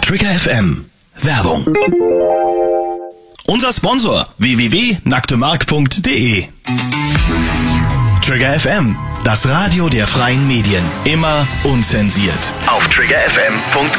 Trigger FM. Werbung. Unser Sponsor www.nacktemark.de. Trigger FM, das Radio der freien Medien. Immer unzensiert. Auf triggerfm.de.